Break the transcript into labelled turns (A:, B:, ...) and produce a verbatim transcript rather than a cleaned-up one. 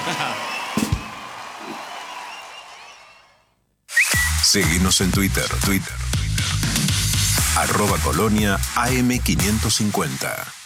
A: Seguinos en Twitter, Twitter, Twitter. Arroba Colonia A M quinientos cincuenta.